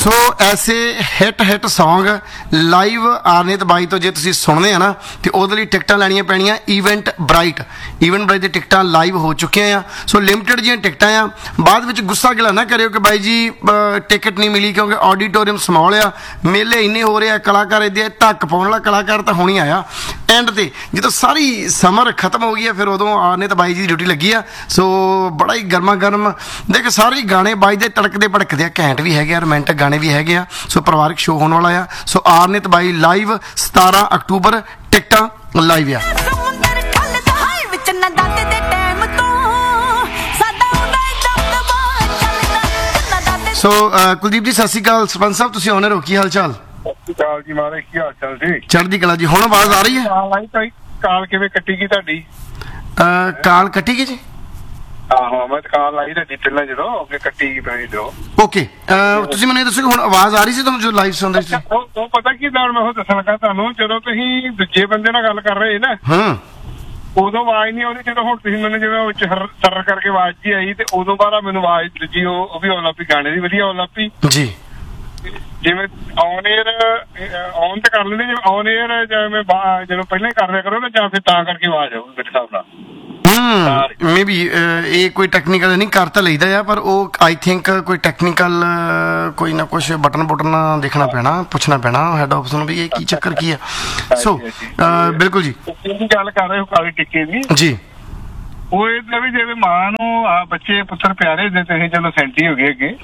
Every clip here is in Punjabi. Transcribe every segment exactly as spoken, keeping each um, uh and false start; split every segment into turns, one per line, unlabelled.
ਸੋ ਐਸੇ ਹਿੱਟ ਹਿੱਟ ਸੌਂਗ ਲਾਈਵ ਆਰਨੀਤ ਬਾਈ ਤੋਂ ਜੇ ਤੁਸੀਂ ਸੁਣਦੇ ਆ ਨਾ ਤੇ ਉਹਦੇ ਲਈ ਟਿਕਟਾਂ ਲੈਣੀਆਂ ਪੈਣੀਆਂ ਈਵੈਂਟ ਬ੍ਰਾਈਟ ਈਵੈਂਟ ਬ੍ਰਾਈਟ ਦੀ ਟਿਕਟਾਂ ਲਾਈਵ ਹੋ ਚੁੱਕੀਆਂ ਆ। ਸੋ ਲਿਮਟਿਡ ਜਿਹੀਆਂ ਟਿਕਟਾਂ ਆ, ਬਾਅਦ ਵਿੱਚ ਗੁੱਸਾ ਗਿਲਾ ਨਾ ਕਰਿਓ ਕਿ ਬਾਈ ਜੀ ਟਿਕਟ ਨਹੀਂ ਮਿਲੀ, ਕਿਉਂਕਿ ਆਡੀਟੋਰੀਅਮ ਸਮੌਲ ਆ, ਮੇਲੇ ਇੰਨੇ ਹੋ ਰਹੇ ਆ, ਕਲਾਕਾਰ ਇਹਦੇ ਧੱਕ ਪਾਉਣ ਵਾਲਾ ਕਲਾਕਾਰ ਤਾਂ ਹੋਣੀ ਆਇਆ। ਐਂਡ ਤੇ ਜਦੋਂ ਸਾਰੀ ਸਮਰ ਖਤਮ ਹੋ ਗਈ ਆ ਫਿਰ ਉਦੋਂ ਆਰਨੀਤ ਬਾਈ ਜੀ ਦੀ ਡਿਊਟੀ ਲੱਗੀ ਆ। ਸੋ ਬੜਾ ਹੀ ਗਰਮਾ ਗਰਮ ਦੇਖ ਸਾਰੇ ਗਾਣੇ ਬਾਜਦੇ ਤੜਕਦੇ ਭੜਕਦੇ ਆ, ਘੈਂਟ ਵੀ ਹੈਗੇ ਆ, ਰੋਮਾਂਟਿਕ ਗਾਣੇ ਵੀ ਹੈਗੇ ਆ। ਸੋ ਪਰਿਵਾਰਿਕ ਸ਼ੋਅ ਹੋਣ ਵਾਲਾ ਆ। ਸੋ ਆਰਨੀਤ ਬਾਈ ਲਾਈਵ ਸਤਾਰਾਂ ਅਕਤੂਬਰ, ਟਿਕਟਾਂ ਲਾਈਵ ਆ। ਸੋ ਕੁਲਦੀਪ ਜੀ ਸਤਿ ਸ਼੍ਰੀ ਅਕਾਲ। ਸਰਪੰਚ ਸਾਹਿਬ ਤੁਸੀਂ ਆਨਰ ਹੋ, ਕੀ ਹਾਲ ਚਾਲ?
ਸਤਿ ਸ਼੍ਰੀ ਅਕਾਲ ਜੀ ਮਹਾਰਾਜ, ਕੀ ਹਾਲ ਚਾਲ ਜੀ?
ਚੜ੍ਹਦੀ ਕਲਾ ਜੀ। ਹੁਣ ਆਵਾਜ਼ ਆ ਰਹੀ ਹੈ?
ਕਾਲ ਕਿਵੇਂ ਕੱਟੀ ਗਈ ਤੁਹਾਡੀ?
ਕਾਲ ਕੱਟੀ ਗਈ ਜੀ?
ਆਹੋ ਮੈਂ ਕਾਲ ਲਾਈ ਤੁਹਾਡੀ ਪਹਿਲਾਂ ਜਦੋਂ ਅੱਗੇ ਕੱਟੀ ਗਈ ਪਈ ਜਦੋਂ।
ਓਕੇ ਤੁਸੀਂ ਮੈਨੂੰ ਇਹ ਦੱਸੋ ਕਿ ਹੁਣ ਆਵਾਜ਼ ਆ ਰਹੀ ਸੀ ਤੁਹਾਨੂੰ ਜੋ ਲਾਈਵ ਸੁਣਦੇ ਸੀ?
ਉਹ ਪਤਾ ਕੀ ਮੈਂ ਉਹ ਦੱਸਣ ਲੱਗਾ ਤੁਹਾਨੂੰ, ਜਦੋਂ ਤੁਸੀਂ ਦੂਜੇ ਬੰਦੇ ਨਾਲ ਗੱਲ ਕਰ ਰਹੇ ਨਾ
ਹਾਂ
ਉਦੋਂ ਆਵਾਜ਼ ਨਹੀਂ ਆਉਂਦੀ। ਜਦੋਂ ਹੁਣ ਤੁਸੀਂ ਮੈਨੂੰ ਜਿਵੇਂ ਵਿੱਚ ਸਰ ਕਰਕੇ ਆਵਾਜ਼ ਜੀ ਆਈ ਤੇ ਉਦੋਂ ਬਾਅਦ ਮੈਨੂੰ ਆਵਾਜ਼ ਦੂਜੀ ਉਹ ਵੀ ਆਉਣ ਲੱਗ ਪਈ, ਗਾਣੇ ਦੀ ਵਧੀਆ ਆਉਣ ਲੱਗ ਪਈ
ਜੀ।
ਜਿਵੇਂ ਔਨ ਏਅਰ ਔਨ ਤੇ ਕਰ ਲੈਂਦੇ, ਜਿਵੇਂ ਔਨ ਏਅਰ ਜਿਵੇਂ ਜਦੋਂ ਪਹਿਲਾਂ ਹੀ ਕਰ ਲਿਆ ਕਰੋ ਨਾ ਜਾਂ ਫਿਰ ਤਾਂ ਕਰਕੇ ਆਵਾਜ਼ ਆਊ ਮੇਰੇ ਹਿਸਾਬ ਨਾਲ।
ਹਮ ਮੇ ਬੀ ਇਹ ਕੋਈ ਟੈਕਨੀਕਲ ਨਹੀਂ ਕਰ ਤਾਂ ਲਈਦਾ ਆ, ਪਰ ਉਹ ਆਈ ਥਿੰਕ ਕੋਈ ਟੈਕਨੀਕਲ ਕੋਈ ਨਾ ਕੁਛ ਬਟਨ ਬੁਟਨ ਦੇਖਣਾ ਪੈਣਾ, ਪੁੱਛਣਾ ਪੈਣਾ ਹੈਡ ਆਫਿਸ ਨੂੰ ਵੀ ਇਹ ਕੀ ਚੱਕਰ ਕੀ ਆ। ਸੋ ਬਿਲਕੁਲ ਜੀ
ਗੱਲ ਕਰ ਰਹੇ ਹੋ ਕਾਲੇ ਟਿੱਕੇ ਦੀ
ਜੀ।
ਉਹ ਇਹ ਵੀ ਜਿਵੇਂ ਮਾਂ ਨੂੰ ਆ ਬੱਚੇ ਪੁੱਤਰ ਪਿਆਰੇ ਹੁੰਦੇ ਤੇ ਚਲੋ ਸੈਂਟੀ ਹੋ ਗਏ ਅੱਗੇ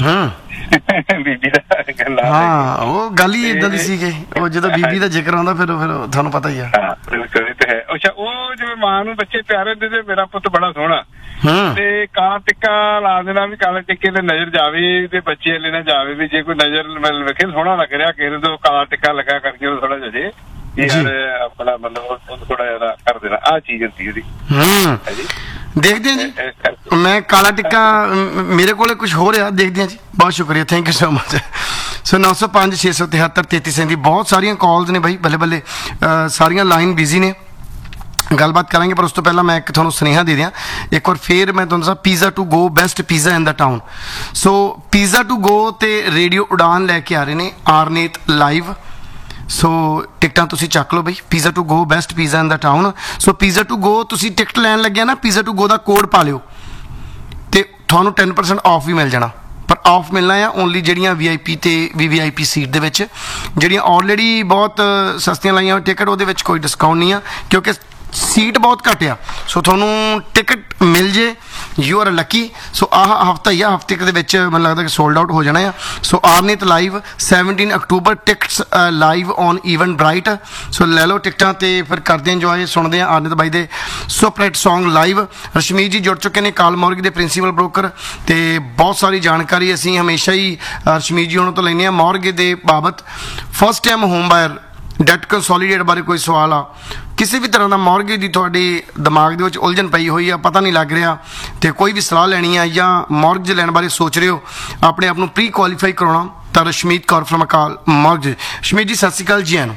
ਹਾਂ
ਬੀਬੀ ਦਾ ਗੱਲ।
ਹਾਂ ਉਹ ਗੱਲ ਹੀ ਏਦਾਂ ਦੀ ਸੀਗੀ, ਉਹ ਜਦੋਂ ਬੀਬੀ ਦਾ ਜ਼ਿਕਰ ਆਉਂਦਾ ਫਿਰ ਫਿਰ ਤੁਹਾਨੂੰ ਪਤਾ ਹੀ ਆ।
ਬਿਲਕੁਲ ਤੇ ਹੈ। ਅੱਛਾ ਉਹ ਜਿਵੇਂ ਮਾਂ ਨੂੰ ਬੱਚੇ ਪਿਆਰੇ ਹੁੰਦੇ ਤੇ ਮੇਰਾ ਪੁੱਤ ਬੜਾ ਸੋਹਣਾ ਤੇ ਕਾਲਾ ਟਿੱਕਾ ਲਾ ਦੇਣਾ ਵੀ ਕਾਲੇ ਟਿੱਕੇ ਤੇ ਨਜ਼ਰ ਜਾਵੇ ਤੇ ਬੱਚੇ ਵਾਲੇ ਨਾ ਜਾਵੇ ਵੀ ਜੇ ਕੋਈ ਨਜ਼ਰ ਵੇਖੇ ਸੋਹਣਾ ਲੱਗ ਰਿਹਾ ਕਿਸੇ ਤੋਂ ਕਾਲਾ ਟਿੱਕਾ ਲੱਗਾ ਕਰਕੇ ਉਹ ਥੋੜਾ ਜਿਹਾ ਯਾਰ ਆਪਣਾ ਮਤਲਬ ਥੋੜਾ ਜਿਹਾ ਕਰ ਦੇਣਾ, ਆਹ ਚੀਜ਼ ਹੁੰਦੀ ਉਹਦੀ।
ਹੂੰ ਦੇਖਦੇ ਹਾਂ ਜੀ। ਮੈਂ ਕਾਲਾ ਟਿੱਕਾ ਮੇਰੇ ਕੋਲ ਕੁਝ ਹੋ ਰਿਹਾ, ਦੇਖਦੇ ਹਾਂ ਜੀ। ਬਹੁਤ ਸ਼ੁਕਰੀਆ, ਥੈਂਕ ਯੂ ਸੋ ਮਚ। ਸੋ ਨੌ ਸੌ ਪੰਜ ਛੇ ਸੌ ਤਿਹੱਤਰ ਤੇਤੀ ਸੈਂਤੀ ਬਹੁਤ ਸਾਰੀਆਂ ਕਾਲਸ ਨੇ ਬਾਈ, ਬੱਲੇ ਬੱਲੇ ਸਾਰੀਆਂ ਲਾਈਨ ਬਿਜ਼ੀ ਨੇ, ਗੱਲਬਾਤ ਕਰਾਂਗੇ। ਪਰ ਉਸ ਤੋਂ ਪਹਿਲਾਂ ਮੈਂ ਇੱਕ ਤੁਹਾਨੂੰ ਸੁਨੇਹਾ ਦੇ ਦਿਆਂ ਇੱਕ ਵਾਰ ਫੇਰ ਮੈਂ ਤੁਹਾਨੂੰ ਦੱਸਾਂ, pizza to go best pizza in the town. So pizza to go ਤੇ ਰੇਡੀਓ ਉਡਾਨ ਲੈ ਕੇ ਆ ਰਹੇ ਨੇ ਆਰਨੀਤ ਲਾਈਵ। ਸੋ ਟਿਕਟਾਂ ਤੁਸੀਂ ਚੱਕ ਲਓ ਬਈ, pizza to go best pizza in the town. So pizza to go ਤੁਸੀਂ ਟਿਕਟ ਲੈਣ ਲੱਗਿਆ ਨਾ, pizza to go the code ਪਾ ਲਿਓ ਤੇ ਤੁਹਾਨੂੰ ਟੈਨ ਪਰਸੈਂਟ ਆਫ ਵੀ ਮਿਲ ਜਾਣਾ। ਪਰ ਆਫ ਮਿਲਣਾ ਆ ਓਨਲੀ ਜਿਹੜੀਆਂ ਵੀ ਆਈ ਪੀ ਤੇ ਵੀ ਵੀ ਆਈ ਪੀ ਸੀਟ ਦੇ ਵਿੱਚ, ਜਿਹੜੀਆਂ ਆਲਰੇਡੀ ਬਹੁਤ ਸਸਤੀਆਂ ਲਾਈਆਂ ਟਿਕਟ ਉਹਦੇ ਵਿੱਚ ਕੋਈ ਡਿਸਕਾਊਂਟ ਨਹੀਂ ਆ, ਕਿਉਂਕਿ ਸੀਟ ਬਹੁਤ ਘੱਟ ਆ। ਸੋ ਤੁਹਾਨੂੰ ਟਿਕਟ ਮਿਲ ਜੇ, ਯੂ ਆਰ ਲੱਕੀ। ਸੋ ਆਹ ਹਫ਼ਤਾ ਹੀ ਆ, ਹਫ਼ਤੇ ਦੇ ਵਿੱਚ ਮੈਨੂੰ ਲੱਗਦਾ ਕਿ ਸੋਲਡ ਆਊਟ ਹੋ ਜਾਣਾ ਆ। ਸੋ ਆਰਨੀਤ live seventeen October, tickets live on even bright. ਸੋ ਲੈ ਲਓ ਟਿਕਟਾਂ ਤੇ ਫਿਰ ਕਰਦੇ ਇੰਜੋਏ, ਸੁਣਦੇ ਹਾਂ ਆਰਨੀਤ ਬਾਈ ਦੇ ਸੁਪਰਹਿਟ ਸੌਂਗ ਲਾਈਵ। ਰਸ਼ਮੀਤ ਜੀ ਜੁੜ ਚੁੱਕੇ ਨੇ, ਕਾਲ ਮੋਰਗ ਦੇ ਪ੍ਰਿੰਸੀਪਲ ਬ੍ਰੋਕਰ, ਤੇ ਬਹੁਤ ਸਾਰੀ ਜਾਣਕਾਰੀ ਅਸੀਂ ਹਮੇਸ਼ਾ ਹੀ ਰਸ਼ਮੀਤ ਜੀ ਉਹਨਾਂ ਤੋਂ ਲੈਂਦੇ ਹਾਂ ਮੋਰਗੇ ਦੇ ਬਾਬਤ। First time home ਬਾਇਰ that consolidate ਬਾਰੇ ਕੋਈ ਸਵਾਲ ਆ, ਕਿਸੇ ਵੀ ਤਰ੍ਹਾਂ ਦਾ ਮੌਰਗੇਜ ਦੀ ਤੁਹਾਡੇ ਦਿਮਾਗ ਦੇ ਵਿੱਚ ਉਲਝਣ ਪਈ ਹੋਈ ਆ, ਪਤਾ ਨਹੀਂ ਲੱਗ ਰਿਹਾ ਤੇ ਕੋਈ ਵੀ ਸਲਾਹ ਲੈਣੀ ਆ ਜਾਂ ਮੌਰਗੇਜ ਲੈਣ ਬਾਰੇ ਸੋਚ ਰਹੇ ਹੋ, ਆਪਣੇ ਆਪ ਨੂੰ ਪ੍ਰੀ ਕੁਆਲੀਫਾਈ ਕਰਾਉਣਾ, ਤਾਂ ਰਸ਼ਮੀਤ ਕੌਰ ਫਰਮ ਅਕਾਲ ਮੌਰਗੇਜ। ਰਸ਼ਮੀਤ ਜੀ ਸਤਿ ਸ਼੍ਰੀ ਅਕਾਲ ਜੀ। ਆਨ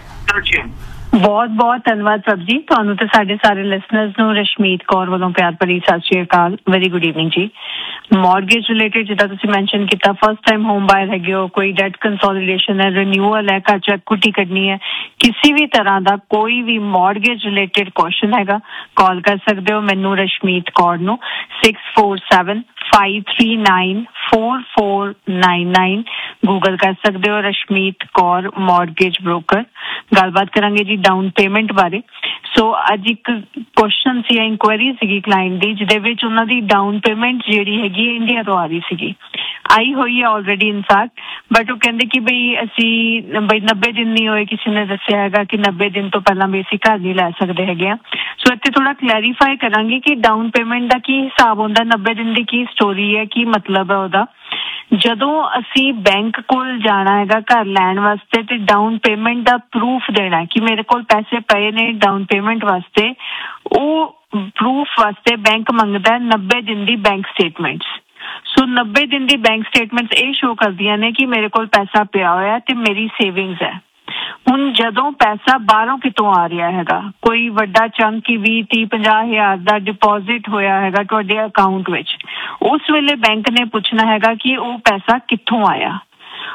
ਬਹੁਤ ਬਹੁਤ ਧੰਨਵਾਦ ਸਭ ਜੀ, ਤੁਹਾਨੂੰ ਤੇ ਸਾਡੇ ਸਾਰੇ ਲਿਸਨਰਸ ਨੂੰ ਰਸ਼ਮੀਤ ਕੌਰ ਵੱਲੋਂ ਪਿਆਰ ਭਰੀ ਸਤਿ ਸ਼੍ਰੀ ਅਕਾਲ, ਵੈਰੀ ਗੁੱਡ ਈਵਨਿੰਗ ਜੀ। ਮੌਰਗੇਜ ਰਿਲੇਟਡ ਜਿੱਦਾਂ ਤੁਸੀਂ ਮੈਂਸ਼ਨ ਕੀਤਾ, ਫਸਟ ਟਾਈਮ ਹੋਮ ਬਾਇਰ ਹੈਗੇ ਹੋ, ਕੋਈ ਡੈਟ ਕੰਸੋਲੀਡੇਸ਼ਨ ਹੈ, ਰੀਨਿਊਅਲ ਹੈ, ਘਰ ਚ ਇਕੁਇਟੀ ਕੱਢਣੀ ਹੈ, ਕਿਸੇ ਵੀ ਤਰ੍ਹਾਂ ਦਾ ਕੋਈ ਵੀ ਮੌਰਗੇਜ ਰਿਲੇਟਡ ਕੁਐਸਚਨ ਹੈਗਾ, ਕਾਲ ਕਰ ਸਕਦੇ ਹੋ ਮੈਨੂੰ ਰਸ਼ਮੀਤ ਕੌਰ ਨੂੰ six four seven five three nine four four nine nine. Google ਕਰ ਸਕਦੇ ਹੋ ਰਸ਼ਮੀਤ ਕੌਰ ਮੌਰਗੇਜ ਬ੍ਰੋਕਰ। ਗੱਲਬਾਤ ਕਰਾਂਗੇ ਜੀ ਡਾਊਨ ਪੇਮੈਂਟ ਬਾਰੇ। ਸੋ ਅੱਜ ਇੱਕ ਕੁਐਸਚਨ ਸੀ, ਇਨਕੁਆਇਰੀ ਸੀਗੀ ਕਲਾਇੰਟ ਦੀ, ਜਿਹਦੇ ਵਿੱਚ ਉਹਨਾਂ ਦੀ ਡਾਊਨ ਪੇਮੈਂਟ ਜਿਹੜੀ ਹੈਗੀ ਇੰਡੀਆ ਤੋਂ ਆ ਰਹੀ ਸੀਗੀ, ਆਈ ਹੋਈ ਹੈ ਆਲਰੇਡੀ ਇਨਫੈਕਟ, ਬਟ ਉਹ ਕਹਿੰਦੇ ਕਿ ਬਈ ਅਸੀਂ ਬਈ ਨੱਬੇ ਦਿਨ ਨਹੀਂ ਹੋਏ, ਕਿਸੇ ਨੇ ਦੱਸਿਆ ਹੈਗਾ ਕਿ ਨੱਬੇ ਦਿਨ ਤੋਂ ਪਹਿਲਾਂ ਵੀ ਅਸੀਂ ਘਰ ਨਹੀਂ ਲੈ ਸਕਦੇ ਹੈਗੇ ਆ। ਸੋ ਇੱਥੇ ਥੋੜਾ ਕਲੈਰੀਫਾਈ ਕਰਾਂਗੇ ਕਿ ਡਾਊਨ ਪੇਮੈਂਟ ਦਾ ਕੀ ਹਿਸਾਬ ਹੁੰਦਾ, ਨੱਬੇ ਦਿਨ ਦੀ ਕੀ ਸਟੋਰੀ ਹੈ, ਕੀ ਮਤਲਬ ਹੈ ਉਹਦਾ। ਜਦੋਂ ਅਸੀਂ ਬੈਂਕ ਕੋਲ ਜਾਣਾ ਹੈਗਾ ਘਰ ਲੈਣ ਵਾਸਤੇ ਤੇ ਡਾਊਨ ਪੇਮੈਂਟ ਦਾ ਪ੍ਰੂਫ ਦੇਣਾ ਕਿ ਮੇਰੇ ਕੋਲ ਪੈਸੇ ਪਏ ਨੇ ਡਾਊਨ ਪੇਮੈਂਟ ਵਾਸਤੇ, ਉਹ ਪ੍ਰੂਫ ਵਾਸਤੇ ਬੈਂਕ ਮੰਗਦਾ ਨੱਬੇ ਦਿਨ ਦੀ ਬੈਂਕ ਸਟੇਟਮੈਂਟਸ। ਸੋ ਨੱਬੇ ਦਿਨ ਦੀ ਬੈਂਕ ਸਟੇਟਮੈਂਟਸ ਇਹ ਸ਼ੋ ਕਰਦੀਆਂ ਨੇ ਕਿ ਮੇਰੇ ਕੋਲ ਪੈਸਾ ਪਿਆ ਹੋਇਆ ਤੇ ਮੇਰੀ ਸੇਵਿੰਗਸ ਹੈ। ਹੁਣ ਜਦੋਂ ਪੈਸਾ ਬਾਹਰੋਂ ਕਿਤੋਂ ਆ ਰਿਹਾ ਹੈਗਾ, ਕੋਈ ਵੱਡਾ ਚੰਕ ਹੀ ਵੀਹ ਤੀਹ ਪੰਜਾਹ ਹਜ਼ਾਰ ਦਾ ਡਿਪੋਜ਼ਿਟ ਹੋਇਆ ਹੈਗਾ ਤੁਹਾਡੇ ਅਕਾਊਂਟ ਵਿੱਚ, ਉਸ ਵੇਲੇ ਬੈਂਕ ਨੇ ਪੁੱਛਣਾ ਹੈਗਾ ਕਿ ਉਹ ਪੈਸਾ ਕਿੱਥੋਂ ਆਇਆ।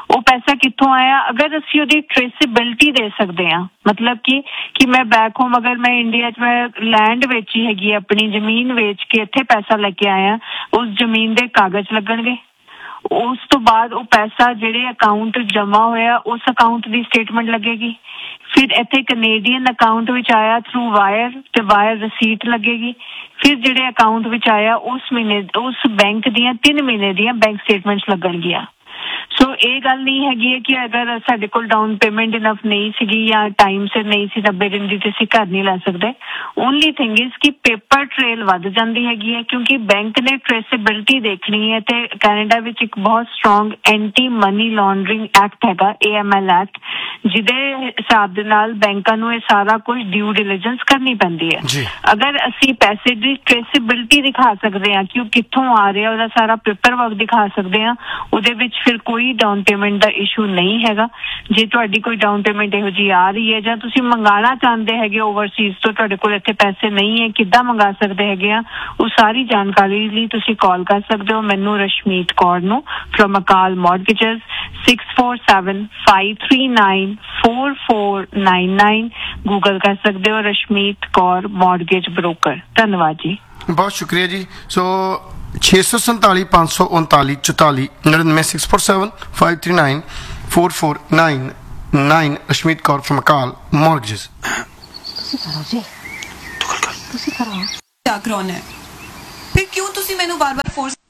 ਉਹ ਪੈਸਾ ਕਿੱਥੋਂ ਆਇਆ, ਅਗਰ ਅਸੀਂ ਉਹਦੀ ਟ੍ਰੇਸੇਬਿਲਿਟੀ ਦੇ ਸਕਦੇ ਹਾਂ, ਮਤਲਬ ਕਿ ਕਿ ਮੈਂ ਬੈਕ ਹੋਮ ਅਗਰ ਮੈਂ ਇੰਡੀਆ 'ਚ ਮੈਂ ਲੈਂਡ ਵੇਚੀ ਹੈਗੀ, ਆਪਣੀ ਜ਼ਮੀਨ ਵੇਚ ਕੇ ਇੱਥੇ ਪੈਸਾ ਲੈ ਕੇ ਆਇਆ, ਉਸ ਜ਼ਮੀਨ ਦੇ ਕਾਗਜ਼ ਲੱਗਣਗੇ। ਉਸ ਤੋਂ ਬਾਅਦ ਉਹ ਪੈਸਾ ਜਿਹੜੇ ਅਕਾਊਂਟ ਜਮਾ ਹੋਇਆ ਉਸ ਅਕਾਊਂਟ ਦੀ ਸਟੇਟਮੈਂਟ ਲੱਗੇਗੀ। ਫਿਰ ਇੱਥੇ ਕੈਨੇਡੀਅਨ ਅਕਾਊਂਟ ਵਿੱਚ ਆਇਆ ਥਰੂ ਵਾਇਰ ਤੇ ਵਾਇਰ ਰਸੀਟ ਲੱਗੇਗੀ। ਫਿਰ ਜਿਹੜੇ ਅਕਾਊਂਟ ਵਿੱਚ ਆਇਆ ਉਸ ਮਹੀਨੇ ਉਸ ਬੈਂਕ ਦੀਆਂ ਤਿੰਨ ਮਹੀਨੇ ਦੀਆਂ ਬੈਂਕ ਸਟੇਟਮੈਂਟਸ ਲੱਗਣਗੀਆਂ। ਸੋ ਇਹ ਗੱਲ ਨਹੀਂ ਹੈਗੀ ਹੈ ਕਿ ਅਗਰ ਸਾਡੇ ਕੋਲ ਡਾਊਨ ਪੇਮੈਂਟ ਇਨਫ ਨਹੀਂ ਸੀਗੀ ਜਾਂ ਟਾਈਮ ਸਿਰ ਨਹੀਂ ਸੀ ਨੱਬੇ ਦਿਨ ਦੀ ਤੇ ਅਸੀਂ ਘਰ ਨਹੀਂ ਲੈ ਸਕਦੇ। ਓਨਲੀ ਥਿੰਗ ਇਜ਼ ਕਿ ਪੇਪਰ ਟ੍ਰੇਲ ਵੱਧ ਜਾਂਦੀ ਹੈਗੀ ਹੈ ਕਿਉਂਕਿ ਬੈਂਕ ਨੇ ਟ੍ਰੇਸੇਬਿਲਿਟੀ ਦੇਖਣੀ ਹੈ ਤੇ ਕੈਨੇਡਾ ਵਿੱਚ ਇੱਕ ਬਹੁਤ strong anti money laundering act ਹੈਗਾ, ਏ ਐਮ ਐਲ ਐਕਟ, ਜਿਹਦੇ ਹਿਸਾਬ ਦੇ ਨਾਲ ਬੈਂਕਾਂ ਨੂੰ ਇਹ ਸਾਰਾ ਕੁਝ ਡਿਊ ਡਿਲੀਜੈਂਸ ਕਰਨੀ ਪੈਂਦੀ ਹੈ। ਅਗਰ ਅਸੀਂ ਪੈਸੇ ਦੀ ਟ੍ਰੇਸੇਬਿਲਿਟੀ ਦਿਖਾ ਸਕਦੇ ਹਾਂ ਕਿ ਉਹ ਕਿੱਥੋਂ ਆ ਰਿਹਾ, ਉਹਦਾ ਸਾਰਾ ਪੇਪਰ ਵਰਕ ਦਿਖਾ ਸਕਦੇ ਹਾਂ, ਉਹਦੇ ਵਿੱਚ ਫਿਰ ਕੋਈ ਡਾਊਨ ਪੇਮੈਂਟ ਦਾ ਇਸ਼ੂ ਨਹੀਂ ਹੈਗਾ। ਜੇ ਤੁਹਾਡੀ ਕੋਈ ਡਾਊਨ ਪੇਮੈਂਟ ਇਹੋ ਜਿਹੀ ਆ ਰਹੀ ਹੈ ਜਾਂ ਤੁਸੀਂ ਮੰਗਾਉਣਾ ਚਾਹੁੰਦੇ ਹੈਗੇ ਓਵਰਸੀਜ਼ ਤੋਂ, ਤੁਹਾਡੇ ਕੋਲ ਇੱਥੇ ਪੈਸੇ ਨਹੀਂ ਹੈ, ਕਿੱਦਾਂ ਮੰਗਾ ਸਕਦੇ ਹੈਗੇ ਆ, ਉਹ ਸਾਰੀ ਜਾਣਕਾਰੀ ਲਈ ਤੁਸੀਂ ਕਾਲ ਕਰ ਸਕਦੇ ਹੋ ਮੈਨੂੰ, ਰਸ਼ਮੀਤ ਕੌਰ ਨੂੰ, from Akal ਮੌਰਗੇਜਸ, six four seven five three nine four four nine nine. Google ਕਰ ਸਕਦੇ ਹੋ ਰਸ਼ਮੀਤ ਕੌਰ ਮੌਰਗੇਜ ਬ੍ਰੋਕਰ। ਧੰਨਵਾਦ ਜੀ,
ਬਹੁਤ ਸ਼ੁਕਰੀਆ ਜੀ। ਸੋ ਛੇ ਸੌ ਸੰਤਾਲੀ ਪੰਜ ਸੌ ਉਨਤਾਲੀ ਚੁਤਾਲੀ ਨੜਿਨਵੇਂ six four seven five three nine four four nine nine. Rashmeet Kaur firm ਅਕਾਲ ਮੌਰਗੇਜ।
ਤੁਸੀਂ ਕਰੋ ਜੀ, ਤੁਸੀਂ ਕਰੋ। ਕਿਆ ਕਰਾਉਣਾ ਹੈ ਫਿਰ? ਕਿਉਂ ਤੁਸੀਂ ਮੈਨੂੰ ਬਾਰ-ਬਾਰ ਫੋਰਸ